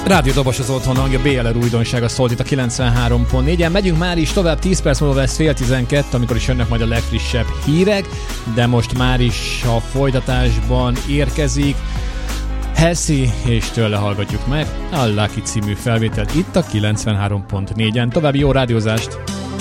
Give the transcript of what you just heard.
Rádió Dobos az otthon hangja, BLR újdonsága szólt itt a 93.4-en. Megyünk már is tovább, 10 perc múlva lesz fél 12, amikor is jönnek majd a legfrissebb hírek, de most már is a folytatásban érkezik Hessi, és tőle hallgatjuk meg a Lucky című felvételt itt a 93.4-en. További jó rádiózást!